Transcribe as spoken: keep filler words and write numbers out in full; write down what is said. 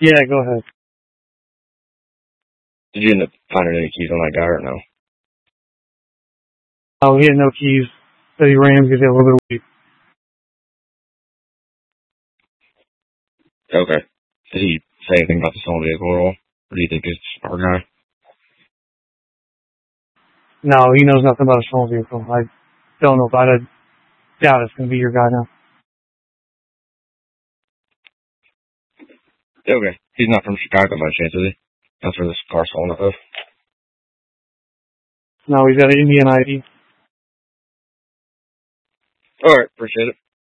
Yeah, go ahead. Did you end up finding any keys on that guy or no? Oh, he had no keys. So he ran because he had a little bit of weed. Okay. Did he say anything about the stolen vehicle at all? Or do you think it's our guy? No, he knows nothing about a stolen vehicle. I don't know, but I doubt it's going to be your guy now. Okay. He's not from Chicago by chance, is he? That's where this car's stolen off of. No, he's got an Indian I D. Alright, appreciate it.